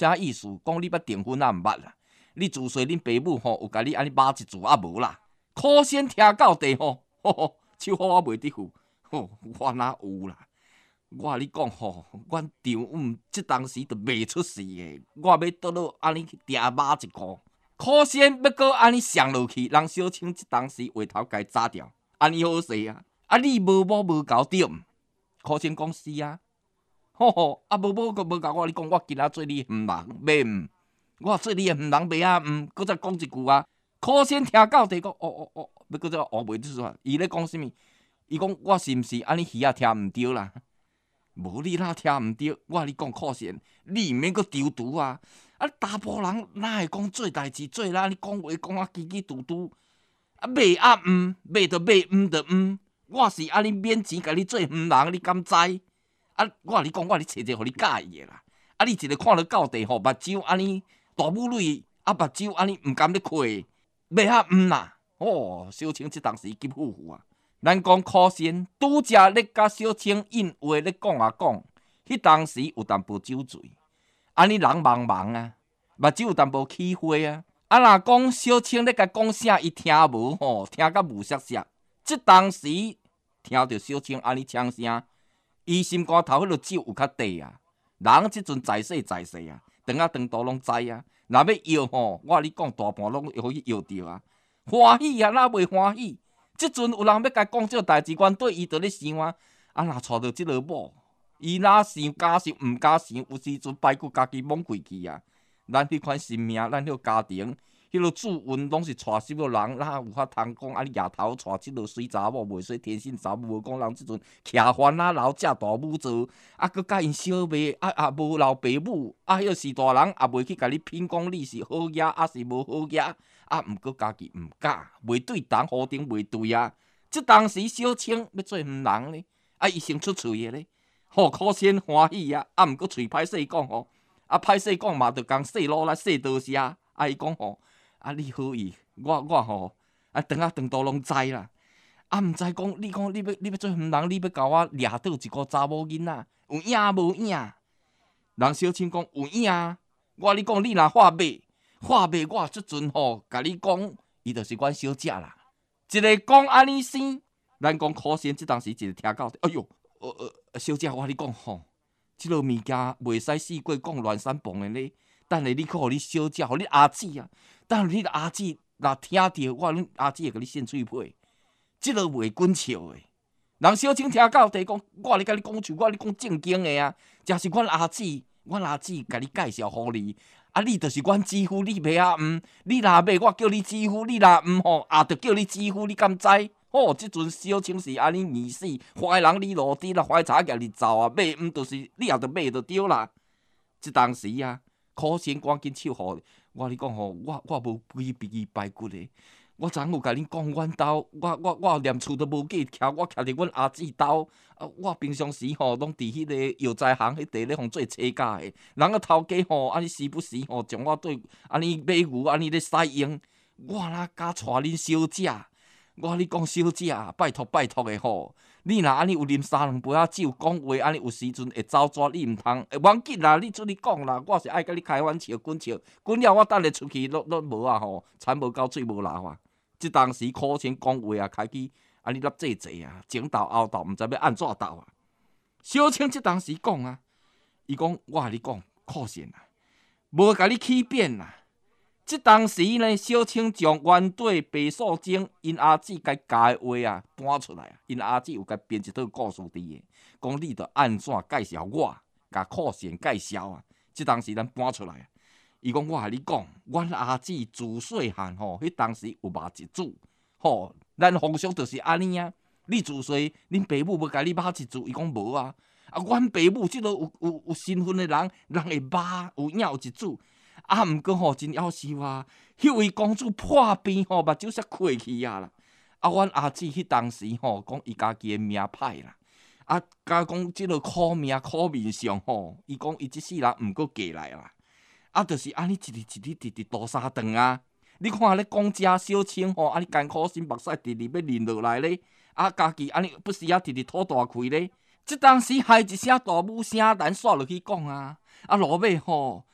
啥意思？讲你要订婚啊毋捌啦？你自细恁爸母有甲你安尼骂一字啊无啦？可先听到地手好我袂得付，我哪有啦？我你讲阮丈夫即当时就袂出事诶，我要倒落安尼去定骂一箍，可先要搁安尼上落去，人小青即当时话头该炸掉，安尼好势啊！你无某无搞点，可先讲是啊，无某个无甲我，你讲我今仔做你毋人免，我做你诶毋人袂啊搁再讲一句啊，可先听到地讲要搁再学袂出煞，伊咧讲啥物？伊讲我是毋是安尼耳仔听毋着啦？无你哪听毋着？我你讲可先，你毋免搁丢毒啊！大部人哪会讲做代志做啦？你讲话讲啊叽叽嘟嘟，骂啊骂就骂就我是安尼免钱甲你做人，你敢知？我你讲我找一个互你介意的啦！你一个看到到地目睭安尼大母女，目睭安尼毋甘咧开，骂啊啦！小青即当时急呼呼啊！咱讲可先拄则咧甲小青应话咧讲啊讲，迄当时有淡薄酒醉，安尼人茫茫啊，目睭有淡薄起花啊。若讲小青咧甲讲啥，伊听无听甲无涩涩。即当时听着小青安尼呛声，伊心肝头迄落酒有较低啊。人即阵在世啊，长啊长大拢知啊。若要摇我你讲大半拢会去摇着啊，欢喜啊，哪袂欢喜？即阵有人要甲讲这代志，原对伊就咧想啊，若娶到即落某，伊哪想加想毋加想，有时阵排骨家己懵过去啊。咱迄款性命，咱迄个家庭，迄落主运拢是娶什么人，哪有法通讲安尼夜头娶即落水查某，袂使天性查某，无讲人即阵徛番仔楼食大母做，佮甲因小妹也无留爸母，迄个是大人也袂去甲你品讲你是好囝是无好囝。毋过家己毋敢，袂对人好顶袂对啊！即当时小青要做毋人咧，伊先出喙诶咧，可先欢喜啊！毋过喙歹势讲歹势讲嘛，着共细路来细多些。伊讲你好意，我长啊长大拢知啦。毋知讲你要做毋人，你要甲我掠倒一个查某囡仔，有影无影？人小青讲有影，我你讲你若发骂我即阵甲你讲，伊就是阮小姐啦。一个讲安尼生，咱讲可先即当时一个听到，哎哟，小姐我你讲即落物件袂使四过讲乱三蹦的咧。等下你去互你小姐，互你阿姊啊，等下你阿姊若听着，阮阿姊会甲你扇嘴皮，即落袂滚笑的。人小青听到地讲，我咧甲你讲像我咧讲正经的啊，真是阮阿姊甲你介绍互你。你就是阮姊夫，你袂你若骂我叫你姊夫，你若着叫你姊夫，你敢知？即阵小青是安尼意思，坏人你落地啦，坏茶家你走啊，骂就是你也着骂着对啦。即当时啊，可先赶紧手互我你讲我无规矩排骨的。我昨有甲恁讲，阮兜我连厝都无记徛，我徛伫阮阿姊兜。我平常时拢伫迄个药材行迄地咧，互做车架的。人个头家安尼时不时将我对安尼买牛安尼咧使用，我哪敢带恁小姐？我你讲小姐，拜托的你若安尼有啉三两杯酒，讲话安尼有时阵会走蛇，你毋通会要紧啦。你出去讲啦，我是爱甲你开玩笑，滚了，我等下出去拢无啊田无够水无流啊。即当时可先讲话开始安尼粒坐啊，前斗后斗，毋知要安怎斗啊。小青即当时讲啊，伊讲我你讲可先啊，无甲你起变啦。即当时呢，小青将原对白素贞因阿姊甲教的话啊搬出来啊，因阿姊有甲编一套故事伫个，讲你着安怎介绍我，甲可先介绍啊。即当时咱搬出来啊。伊讲我你讲，阮阿姊自细汉迄当时有骂一子，咱风俗就是安尼啊。你自细恁爸母要甲你骂一子，伊讲无啊。阮爸母即落有身份的人会骂，有影有一子。毋过真夭寿啊！迄位公主破病目睭煞开去啊啦。阮阿姊迄当时讲伊家己的命歹啦。甲讲即落苦命苦面相伊讲伊即世人毋过过来啦。就是安尼一日直大三顿啊！你看咧讲遮小青安尼艰苦心目屎直要淋落来咧，家己安尼不时直吐大气咧。即当时害一声大母声，咱煞落去讲啊！落尾